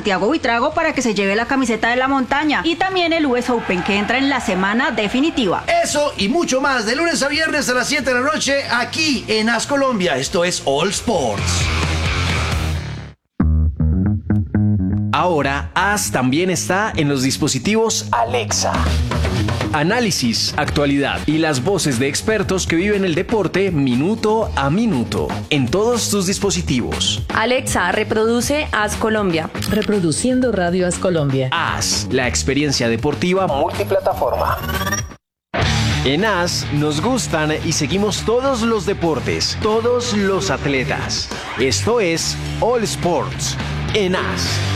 Santiago Buitrago para que se lleve la camiseta de la montaña. Y también el US Open, que entra en la semana definitiva. Eso y mucho más de lunes a viernes a las 7 de la noche aquí en AS Colombia. Esto es All Sports. Ahora, AS también está en los dispositivos Alexa. Análisis, actualidad y las voces de expertos que viven el deporte minuto a minuto en todos tus dispositivos. Alexa, reproduce AS Colombia. Reproduciendo Radio AS Colombia. AS, la experiencia deportiva multiplataforma. En AS nos gustan y seguimos todos los deportes, todos los atletas. Esto es All Sports en AS.